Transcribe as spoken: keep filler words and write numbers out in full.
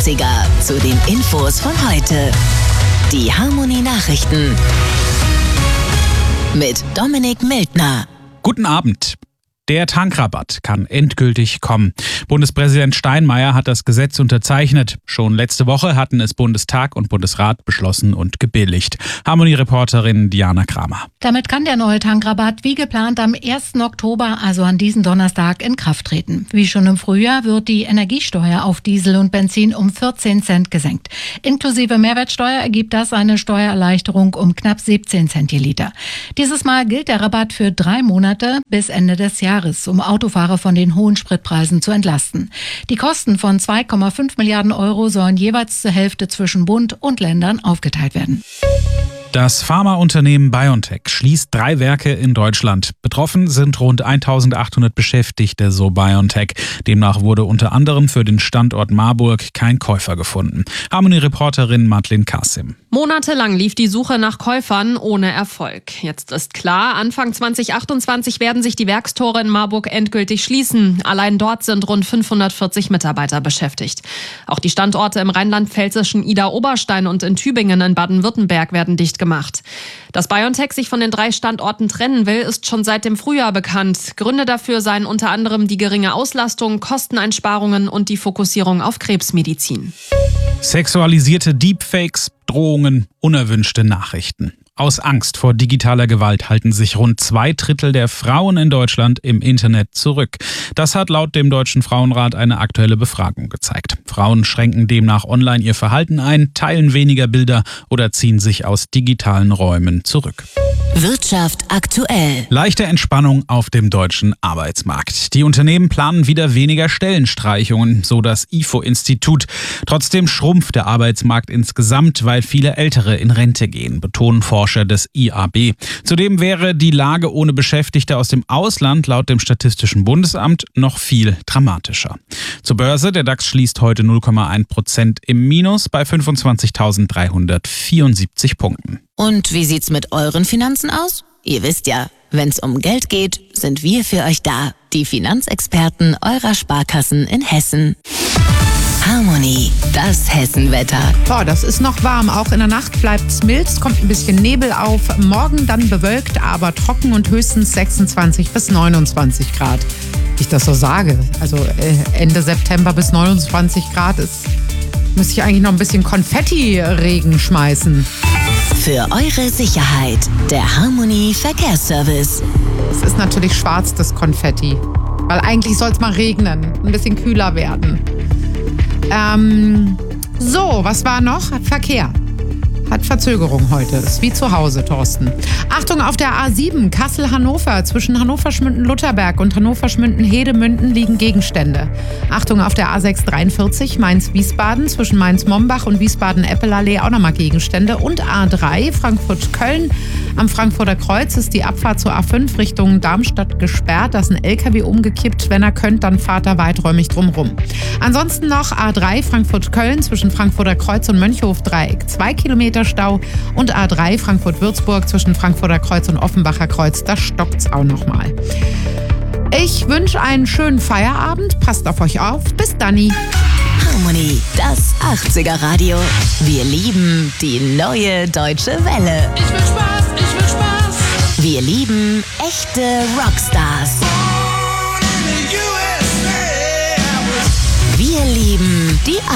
achtziger zu den Infos von heute. Die Harmony Nachrichten mit Dominik Mildner. Guten Abend. Der Tankrabatt kann endgültig kommen. Bundespräsident Steinmeier hat das Gesetz unterzeichnet. Schon letzte Woche hatten es Bundestag und Bundesrat beschlossen und gebilligt. Harmony-Reporterin Diana Kramer. Damit kann der neue Tankrabatt wie geplant am ersten Oktober, also an diesem Donnerstag, in Kraft treten. Wie schon im Frühjahr wird die Energiesteuer auf Diesel und Benzin um vierzehn Cent gesenkt. Inklusive Mehrwertsteuer ergibt das eine Steuererleichterung um knapp siebzehn Cent je Liter. Dieses Mal gilt der Rabatt für drei Monate bis Ende des Jahres, um Autofahrer von den hohen Spritpreisen zu entlasten. Die Kosten von zwei Komma fünf Milliarden Euro sollen jeweils zur Hälfte zwischen Bund und Ländern aufgeteilt werden. Das Pharmaunternehmen BioNTech schließt drei Werke in Deutschland. Betroffen sind rund eintausendachthundert Beschäftigte, so BioNTech. Demnach wurde unter anderem für den Standort Marburg kein Käufer gefunden. Harmony-Reporterin Madeleine Kassim. Monatelang lief die Suche nach Käufern ohne Erfolg. Jetzt ist klar, Anfang zwanzig achtundzwanzig werden sich die Werkstore in Marburg endgültig schließen. Allein dort sind rund fünfhundertvierzig Mitarbeiter beschäftigt. Auch die Standorte im rheinland-pfälzischen Idar-Oberstein und in Tübingen in Baden-Württemberg werden dicht gemacht. Dass BioNTech sich von den drei Standorten trennen will, ist schon seit dem Frühjahr bekannt. Gründe dafür seien unter anderem die geringe Auslastung, Kosteneinsparungen und die Fokussierung auf Krebsmedizin. Sexualisierte Deepfakes, Drohungen, unerwünschte Nachrichten. Aus Angst vor digitaler Gewalt halten sich rund zwei Drittel der Frauen in Deutschland im Internet zurück. Das hat laut dem Deutschen Frauenrat eine aktuelle Befragung gezeigt. Frauen schränken demnach online ihr Verhalten ein, teilen weniger Bilder oder ziehen sich aus digitalen Räumen zurück. Wirtschaft aktuell. Leichte Entspannung auf dem deutschen Arbeitsmarkt. Die Unternehmen planen wieder weniger Stellenstreichungen, so das I F O-Institut. Trotzdem schrumpft der Arbeitsmarkt insgesamt, weil viele Ältere in Rente gehen, betonen Forscher des I A B. Zudem wäre die Lage ohne Beschäftigte aus dem Ausland laut dem Statistischen Bundesamt noch viel dramatischer. Zur Börse, der DAX schließt heute null Komma eins Prozent im Minus bei fünfundzwanzigtausenddreihundertvierundsiebzig Punkten. Und wie sieht's mit euren Finanzen aus? Ihr wisst ja, wenn's um Geld geht, sind wir für euch da. Die Finanzexperten eurer Sparkassen in Hessen. Harmony, das Hessenwetter. Boah, das ist noch warm. Auch in der Nacht bleibt es mild. Es kommt ein bisschen Nebel auf. Morgen dann bewölkt, aber trocken und höchstens sechsundzwanzig bis neunundzwanzig Grad. Wie ich das so sage. Also Ende September bis neunundzwanzig Grad ist, müsste ich eigentlich noch ein bisschen Konfetti-Regen schmeißen. Für eure Sicherheit, der Harmony Verkehrsservice. Es ist natürlich schwarz, das Konfetti. Weil eigentlich soll es mal regnen, ein bisschen kühler werden. Ähm, so, was war noch? Verkehr. Hat Verzögerung heute. Ist wie zu Hause, Thorsten. Achtung, auf der A sieben Kassel-Hannover. Zwischen Hannover-Schmünden-Lutherberg und Hannover-Schmünden-Hedemünden liegen Gegenstände. Achtung, auf der A sechs dreiundvierzig Mainz-Wiesbaden. Zwischen Mainz-Mombach und Wiesbaden-Eppelallee auch nochmal Gegenstände. Und A drei Frankfurt-Köln. Am Frankfurter Kreuz ist die Abfahrt zur A fünf Richtung Darmstadt gesperrt. Da ist ein L K W umgekippt. Wenn ihr könnt, dann fahrt da weiträumig drumrum. Ansonsten noch A drei Frankfurt-Köln zwischen Frankfurter Kreuz und Mönchhof-Dreieck. Zwei Kilometer Stau. Und A drei Frankfurt-Würzburg zwischen Frankfurter Kreuz und Offenbacher Kreuz. Da stockt's auch nochmal. Ich wünsche einen schönen Feierabend. Passt auf euch auf. Bis dann. Harmony, das achtziger Radio. Wir lieben die neue deutsche Welle. Ich will Spaß, ich will Spaß. Wir lieben echte Rockstars. Wir lieben die